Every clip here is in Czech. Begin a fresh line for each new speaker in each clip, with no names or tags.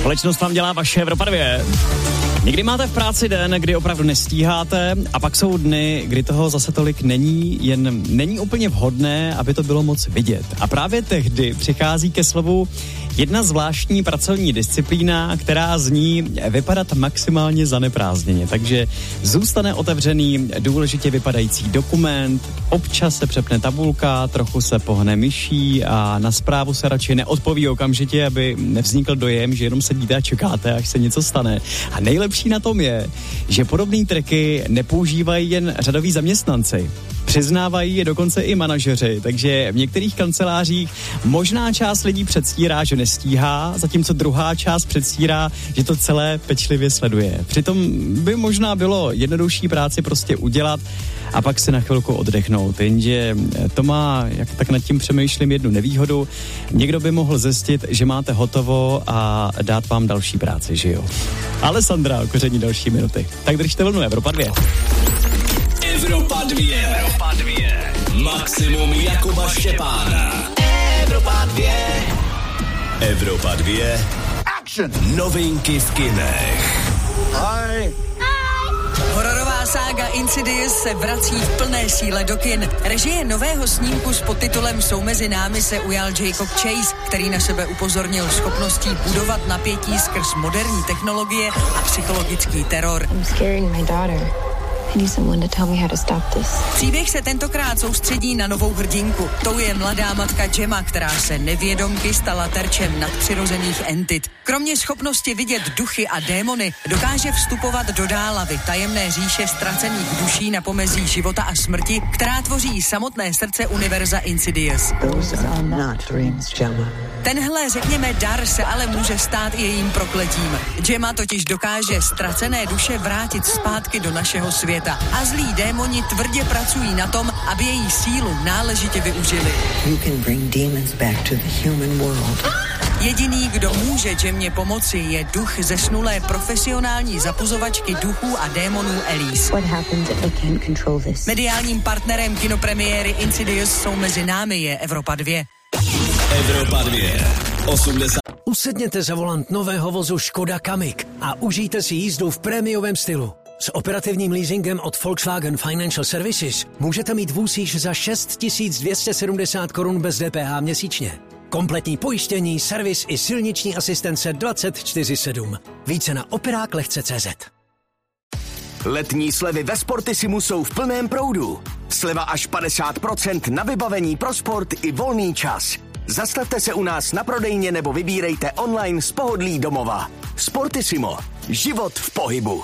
Společnost vám dělá vaše Evropa 2. Někdy máte v práci den, kdy opravdu nestíháte, a pak jsou dny, kdy toho zase tolik není, jen není úplně vhodné, aby to bylo moc vidět. A právě tehdy přichází ke slovu jedna zvláštní pracovní disciplína, která zní vypadat maximálně zaneprázdněně. Takže zůstane otevřený důležitě vypadající dokument, občas se přepne tabulka, trochu se pohne myší a na zprávu se radši neodpoví okamžitě, aby nevznikl dojem, že jenom sedíte a čekáte, až se něco stane. A nejlepší na tom je, že podobné triky nepoužívají jen řadoví zaměstnanci. Přiznávají je dokonce i manažeři, takže v některých kancelářích možná část lidí předstírá, že nestíhá, zatímco druhá část předstírá, že to celé pečlivě sleduje. Přitom by možná bylo jednodušší práci prostě udělat a pak si na chvilku oddechnout, jenže to má, jak tak nad tím přemýšlím, jednu nevýhodu. Někdo by mohl zjistit, že máte hotovo a dát vám další práci, že jo? Alessandra, koření další minuty. Tak držte vlnu, Evropa 2.
Evropa 2. Evropa 2. Maximum Jakuba Štěpána. Evropa 2. Evropa 2. Action. Novinky v kinech.
Hi.
Hororová sága Insidious se vrací v plné síle do kin. Režie nového snímku s podtitulem Jsou mezi námi se ujal Jacob Chase, který na sebe upozornil schopností budovat napětí skrz moderní technologie a psychologický teror.
I'm scaring my daughter. I need someone to tell me how to stop this.
Příběh se tentokrát soustředí na novou hrdinku. Tou je mladá matka Gemma, která se nevědomky stala terčem nadpřirozených entit. Kromě schopnosti vidět duchy a démony, dokáže vstupovat do dálavy, tajemné říše ztracených duší na pomezí života a smrti, která tvoří samotné srdce univerza Insidious.
Those are not dreams, Gemma.
Tenhle, řekněme, dar se ale může stát i jejím prokletím. Gemma totiž dokáže ztracené duše vrátit zpátky do našeho světa. A zlí démoni tvrdě pracují na tom, aby její sílu náležitě využili.
You can bring demons back to the human world.
Jediný, kdo může Gemmě pomoci, je duch zesnulé profesionální zapuzovačky duchů a démonů Elise.
What happens if I can't control this?
Mediálním partnerem kinopremiéry Insidious Jsou mezi námi je Evropa 2.
Evropa 2. 80.
Usedněte za volant nového vozu Škoda Kamiq a užijte si jízdu v prémiovém stylu. S operativním leasingem od Volkswagen Financial Services můžete mít vůz již za 6 270 korun bez DPH měsíčně. Kompletní pojištění, servis i silniční asistence 24/7. Více na operáklehce.cz.
Letní slevy ve Sportisimu jsou v plném proudu. Sleva až 50% na vybavení pro sport i volný čas. Zastavte se u nás na prodejně nebo vybírejte online z pohodlí domova. Sportisimo. Život v pohybu.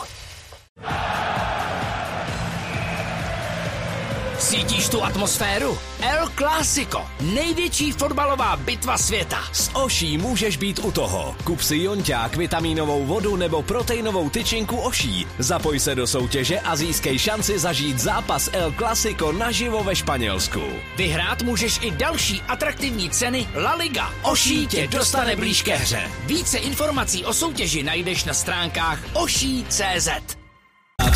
Cítíš tu atmosféru? El Clásico, největší fotbalová bitva světa.
S Oší můžeš být u toho. Kup si jonťák, vitamínovou vodu nebo proteinovou tyčinku Oší. Zapoj se do soutěže a získej šanci zažít zápas El Clásico naživo ve Španělsku.
Vyhrát můžeš i další atraktivní ceny La Liga. Oší tě dostane blíž ke hře. Více informací o soutěži najdeš na stránkách oší.cz.